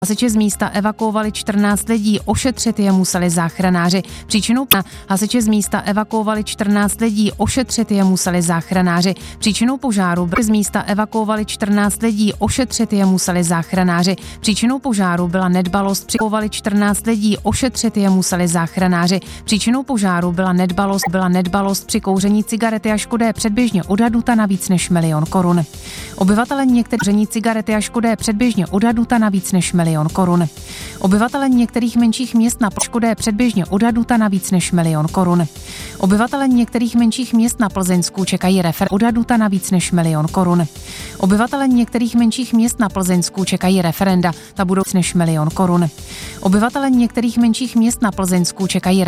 Hasiči z místa evakuovali 14 lidí, ošetřit je museli záchranáři. Hasiči z místa evakuovali 14 lidí, ošetřit je museli záchranáři. Příčinou požáru z místa evakuovali 14 lidí, ošetřit je museli záchranáři. Příčinou požáru byla nedbalost, evakuovali 14 lidí, ošetřit je museli záchranáři. Příčinou požáru byla nedbalost při kouření cigarety a škoda je předběžně odhaduta na víc než 1 000 000 korun. Obyvatele některých cigarety a škoda je předběžně odhaduta na víc než 1 000 000 korun. Obyvatele některých menších měst na škoda je předběžně odhaduta na víc než 1 000 000 korun. Obyvatele některých menších měst na Plzeňsku čekají odhaduta na víc než 1 000 000 korun. Obyvatele některých menších měst na Plzeňsku čekají referenda, ta budou víc než 1 000 000 korun. Obyvatele některých menších měst na Plzeňsku čekají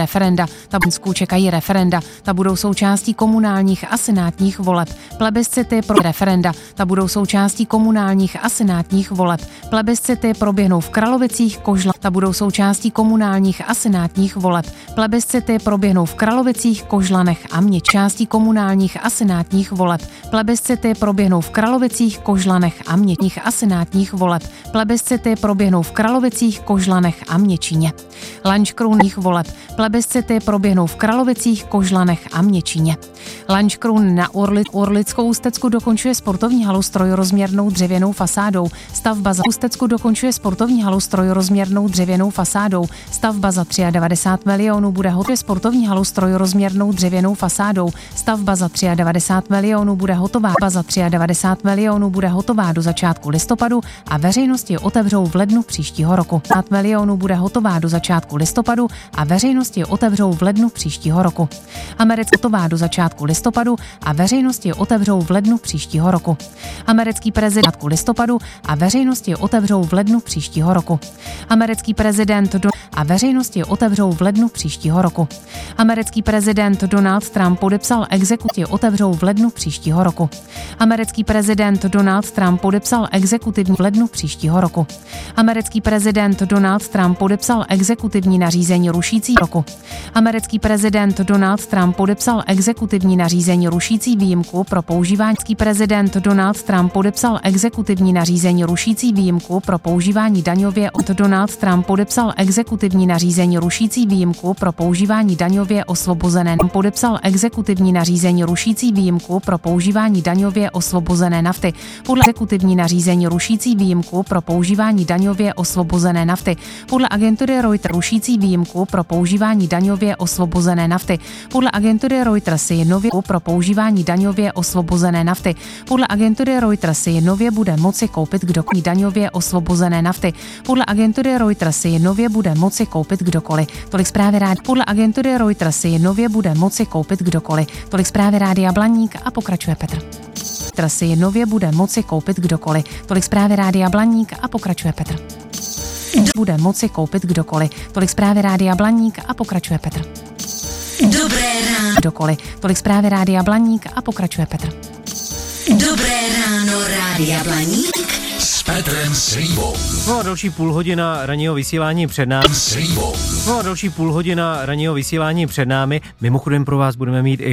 referenda, ta budou součástí komunálních a senátních voleb. Plebiscity pro referenda, ta budou součástí komunálních a senátních voleb. Plebiscity proběhnou v Kralovicích, Kožlech, ta budou součástí komunálních a senátních voleb. Plebiscity proběhnou v Kralovicích, Kožlanech a Měč. Částí komunálních a senátních voleb. Plebiscity proběhnou v Kralovicích, Kožlanech a Měčích a senátních voleb. Plebiscity proběhnou v Kralovicích, Kožlanech a Měčíně. Lanškrůnních voleb. Plebiscity proběhnou v Kralovicích, Kožlanech a Měčíně. Lanškrůn na Orlickou Ústecku dokončuje sportovní halu s trojrozměrnou dřevěnou fasádou. Stavba za Ústecku dokončuje sportovní halu s trojrozměrnou dřevěnou fasádou. Stavba za 93 milionů bude hotová. Sportovní halu s trojrozměrnou dřevěnou fasádou. Stavba za 93 milionů bude hotová. Za 93 milionů bude hotová do začátku listopadu a veřejnosti otevřou v lednu příštího roku. 50 milionů bude hotová do začátku listopadu a veřejnosti otevřou v lednu příštího roku. Americká hotová do začátku listopadu a veřejnosti otevřou v lednu příštího roku. Americký prezident listopadu a veřejnosti otevřou v lednu příštího roku. Americký prezident a veřejnosti otevřou v lednu příštího roku. Americký prezident Donald Trump podepsal exekutivní otevřou v lednu příštího roku. Americký prezident Donald Trump podepsal exekutivní v lednu příštího roku. Americký prezident Donald Trump podepsal exekutivní nařízení rušící roku. Americký prezident Donald Trump podepsal exekutivní nařízení rušící výjimku pro používání. Prezident Donald Trump podepsal exekutivní nařízení rušící výjimku pro používání daňově Donald Trump podepsal exekutivní nařízení rušící výjimku pro používání daňově osvobozené podepsal exekutivní nařízení rušící výjimku pro používání daňově osvobozené nafty. Podle exekutivní nařízení rušící výjimku pro používání daňově osvobozené nafty. Podle agentury Reuters rušící výjimku pro používání daňově osvobozené nafty. Podle agentury Reuters si nově pro používání daňově osvobozené nafty. Podle agentury Reuters si nově bude moci koupit kdokoliv daňově osvobozené nafty. Podle agentury Reuters si nově bude moci koupit kdokoliv. Tolik zprávy rád. Podle agentury Reuters si nově bude moci koupit kdokoliv. Tolik zprávy Rádia Blaník a pokračuje Petr. Si nově bude moci koupit kdokoliv. Tolik zprávy Rádia Blaník a pokračuje Petr. Bude moci koupit kdokoliv. Tolik zprávy Rádia Blaník a pokračuje Petr. Dobré ráno. Kdokoliv. Tolik zprávy Rádia Blaník a pokračuje Petr. Dobré ráno, Rádia Blaník s Petrem Slívou. No a další půlhodina ranního vysílání před námi. Mimochodem pro vás budeme mít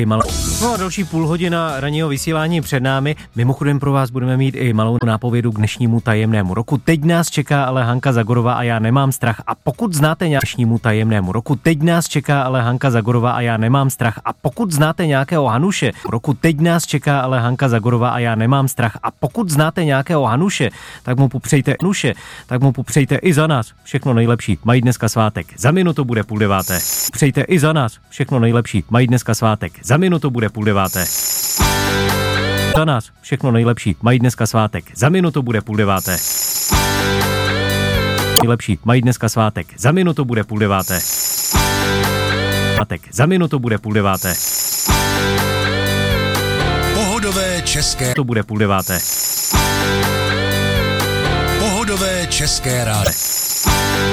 i malou nápovědu k dnešnímu tajemnému roku. Teď nás čeká ale Hanka Zagorová a já nemám strach. A pokud znáte nějakého Hanuše, tak mu popřejte i za nás všechno nejlepší. Mají dneska svátek. Za minutu bude 8:30. Přejte i za nás všechno nejlepší. Mají dneska svátek. Za minutu bude 8:30. Za nás všechno nejlepší. Mají dneska svátek. Za minutu bude 8:30. Nejlepší. Mají dneska svátek. Za minutu bude 8:30. Za minutu bude 8:30. Pohodové české. To bude 8:30. Pohodové české rádio.